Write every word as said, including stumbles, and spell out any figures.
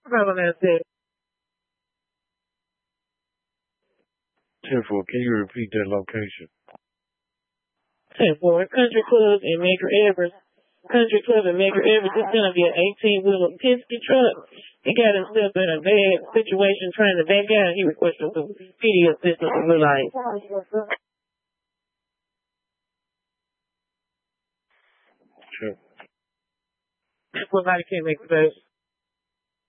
Problem that's it. ten four, can you repeat that location? ten four, Country Club in Medgar Evers. Country Club in Medgar Evers. It's going to be an eighteen-wheeler Penske truck. He got himself in a bad situation trying to back out. He requested the P D assistance to realize. Sure. Somebody can't make the best.